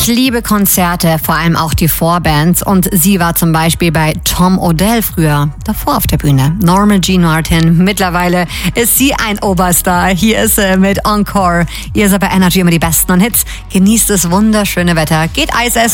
Ich liebe Konzerte, vor allem auch die Vorbands. Und sie war zum Beispiel bei Tom Odell früher davor auf der Bühne. Norma Jean Martin. Mittlerweile ist sie ein Oberstar. Hier ist sie mit Encore. Ihr seid bei Energy immer die besten Hits. Genießt das wunderschöne Wetter. Geht Eis essen.